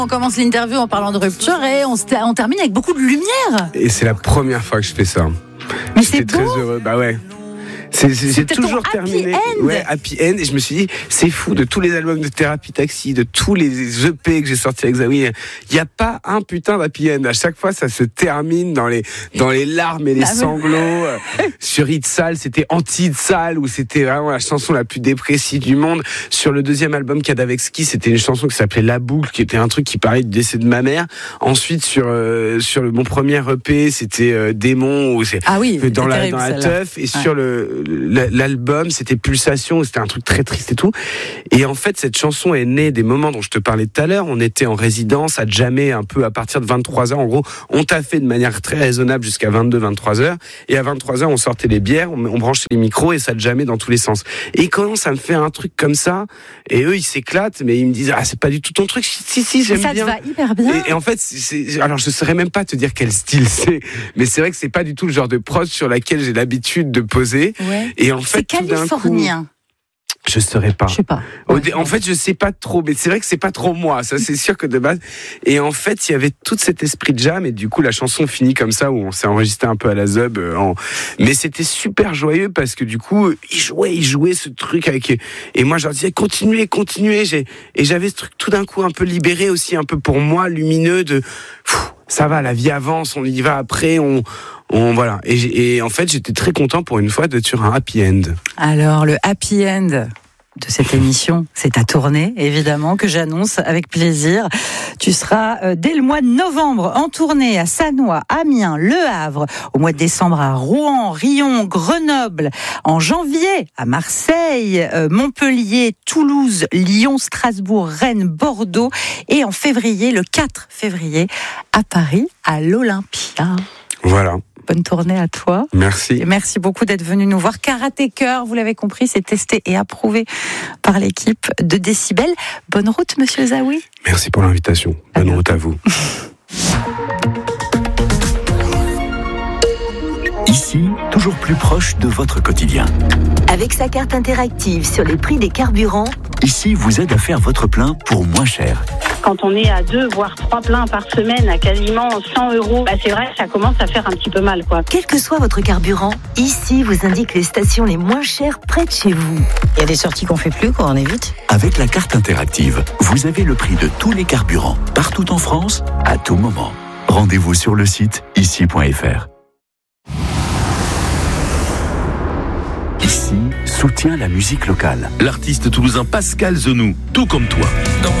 On commence l'interview en parlant de rupture et on termine avec beaucoup de lumière. Et c'est la première fois que je fais ça. Mais J'étais c'est très beau. heureux. Bah ouais. J'ai toujours terminé. Ouais, happy end. Et je me suis dit, c'est fou, de tous les albums de Thérapie Taxi, de tous les EP que j'ai sortis avec Zawi, il n'y a pas un putain d'happy end. À chaque fois, ça se termine dans les larmes et les sanglots. Sur Itzal, c'était Anti-Itzal, où c'était vraiment la chanson la plus dépressive du monde. Sur le deuxième album, Kadavexki, c'était une chanson qui s'appelait La Boucle, qui était un truc qui parlait du décès de ma mère. Ensuite, sur mon premier EP, c'était Démon, où c'est dans la teuf. Et sur l'album, c'était Pulsation, où c'était un truc très triste et tout. Et en fait, cette chanson est née des moments dont je te parlais tout à l'heure. On était en résidence à jammer un peu à partir de 23h. En gros, on taffait de manière très raisonnable jusqu'à 22-23h. Et à 23h, on sortait les bières, on branchait les micros et ça jammait dans tous les sens. Et quand ça me fait un truc comme ça, et eux, ils s'éclatent, mais ils me disent, c'est pas du tout ton truc. Si, j'aime bien. Ça te va hyper bien. Et en fait, alors je saurais même pas te dire quel style c'est, mais c'est vrai que c'est pas du tout le genre de prod sur laquelle j'ai l'habitude de poser. Ouais. Et en fait, c'est californien. Je saurais pas. Je sais pas. En fait, je sais pas trop, mais c'est vrai que c'est pas trop moi, ça c'est sûr que de base. Et en fait, il y avait tout cet esprit de jam, et du coup, la chanson finit comme ça, où on s'est enregistré un peu à la Zub. Mais c'était super joyeux, parce que du coup, ils jouaient ce truc avec. Et moi, je leur disais, continuez. Et j'avais ce truc tout d'un coup un peu libéré aussi, un peu pour moi, lumineux, de. Ça va, la vie avance, on y va après, voilà. Et en fait, j'étais très content pour une fois d'être sur un happy end. Alors, le happy end de cette émission, c'est ta tournée, évidemment, que j'annonce avec plaisir. Tu seras dès le mois de novembre en tournée à Sannois, Amiens, Le Havre, au mois de décembre à Rouen, Riom, Grenoble, en janvier à Marseille, Montpellier, Toulouse, Lyon, Strasbourg, Rennes, Bordeaux, et en février, le 4 février, à Paris, à l'Olympia. Voilà. Bonne tournée à toi. Merci. Et merci beaucoup d'être venu nous voir. Karaté Cœur, vous l'avez compris, c'est testé et approuvé par l'équipe de Décibel. Bonne route, monsieur Zawi. Merci pour l'invitation. Bonne route à vous. Ici, toujours plus proche de votre quotidien. Avec sa carte interactive sur les prix des carburants, Ici vous aide à faire votre plein pour moins cher. Quand on est à 2 voire 3 pleins par semaine à quasiment 100 €, c'est vrai que ça commence à faire un petit peu mal, quoi. quel que soit votre carburant, ici vous indique les stations les moins chères près de chez vous. Il y a des sorties qu'on fait plus, qu'on évite. Avec la carte interactive, vous avez le prix de tous les carburants, partout en France, à tout moment. Rendez-vous sur le site ici.fr. Ici, soutient la musique locale. L'artiste toulousain Pascal Zenou, tout comme toi.